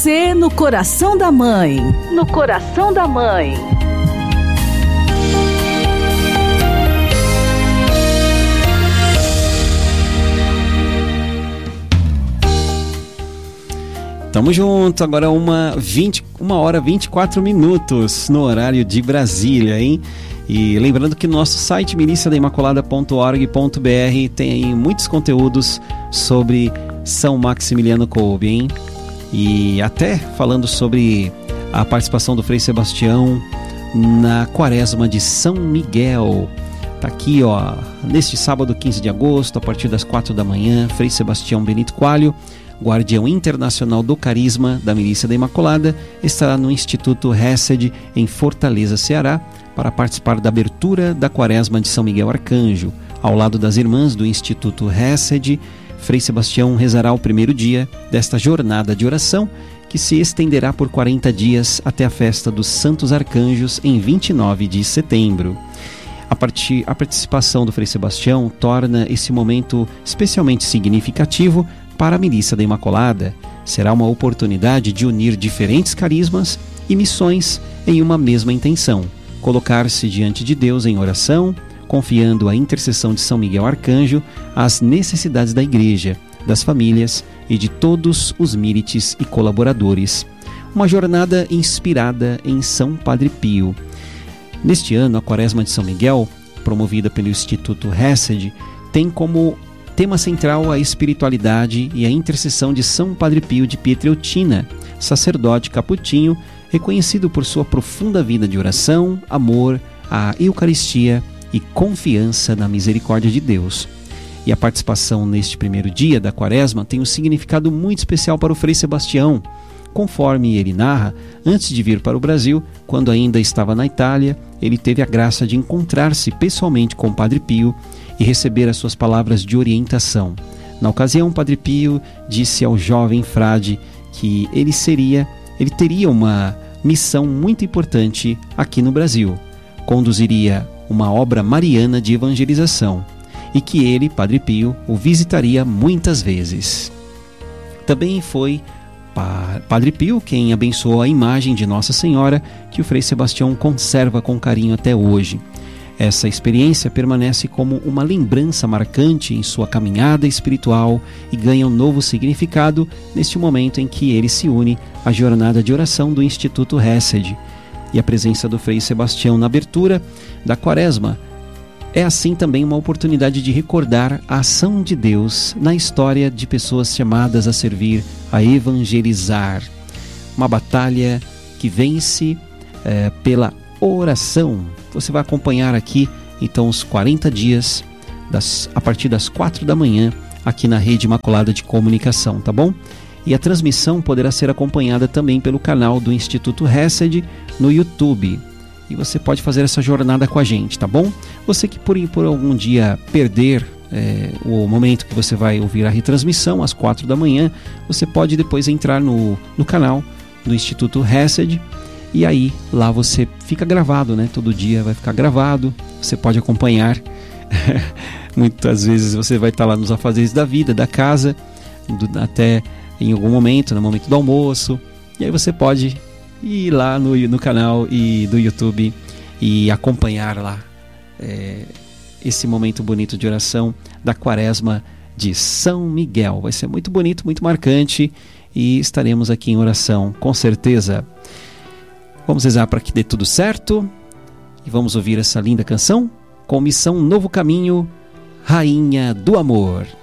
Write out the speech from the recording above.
você no coração da mãe. No coração da mãe. Tamo junto, agora 1h24 no horário de Brasília, hein? E lembrando que no nosso site miliciadaimaculada.org.br tem aí muitos conteúdos sobre São Maximiliano Kolbe, hein? E até falando sobre a participação do Frei Sebastião na Quaresma de São Miguel. Tá aqui, ó, neste sábado 15 de agosto, a partir das 4 da manhã, Frei Sebastião Benito Coalho, guardião internacional do carisma da Milícia da Imaculada, estará no Instituto Hesed, em Fortaleza, Ceará, para participar da abertura da Quaresma de São Miguel Arcanjo. Ao lado das irmãs do Instituto Hesed, Frei Sebastião rezará o primeiro dia desta jornada de oração, que se estenderá por 40 dias até a festa dos Santos Arcanjos, em 29 de setembro. A participação do Frei Sebastião torna esse momento especialmente significativo para a Milícia da Imaculada. Será uma oportunidade de unir diferentes carismas e missões em uma mesma intenção: colocar-se diante de Deus em oração, confiando a intercessão de São Miguel Arcanjo às necessidades da Igreja, das famílias e de todos os mírites e colaboradores. Uma jornada inspirada em São Padre Pio. Neste ano, a Quaresma de São Miguel, promovida pelo Instituto Hesed, tem como tema central a espiritualidade e a intercessão de São Padre Pio de Pietrelcina, sacerdote capuchinho, reconhecido por sua profunda vida de oração, amor à Eucaristia e confiança na misericórdia de Deus. E a participação neste primeiro dia da Quaresma tem um significado muito especial para o Frei Sebastião. Conforme ele narra, antes de vir para o Brasil, quando ainda estava na Itália, ele teve a graça de encontrar-se pessoalmente com o Padre Pio e receber as suas palavras de orientação. Na ocasião, o Padre Pio disse ao jovem frade que ele teria uma missão muito importante aqui no Brasil. Conduziria uma obra mariana de evangelização e que ele, Padre Pio, o visitaria muitas vezes. Também foi Padre Pio quem abençoou a imagem de Nossa Senhora, que o Frei Sebastião conserva com carinho até hoje. Essa experiência permanece como uma lembrança marcante em sua caminhada espiritual e ganha um novo significado neste momento em que ele se une à jornada de oração do Instituto Hesed. E a presença do Frei Sebastião na abertura da Quaresma é assim também uma oportunidade de recordar a ação de Deus na história de pessoas chamadas a servir, a evangelizar. Uma batalha que vence pela oração. Você vai acompanhar aqui então os 40 dias a partir das 4 da manhã aqui na Rede Imaculada de Comunicação, tá bom? E a transmissão poderá ser acompanhada também pelo canal do Instituto Hesed no YouTube. E você pode fazer essa jornada com a gente, tá bom? Você que por algum dia perder o momento que você vai ouvir a retransmissão às 4 da manhã, você pode depois entrar no canal do Instituto Hesed, e aí lá você fica gravado, né? Todo dia vai ficar gravado, você pode acompanhar. Muitas vezes você vai estar lá nos afazeres da vida, da casa, até em algum momento, no momento do almoço, e aí você pode ir lá no canal do YouTube e acompanhar lá esse momento bonito de oração da Quaresma de São Miguel. Vai ser muito bonito, muito marcante, e estaremos aqui em oração, com certeza. Vamos rezar para que dê tudo certo e vamos ouvir essa linda canção com Missão Novo Caminho, Rainha do Amor.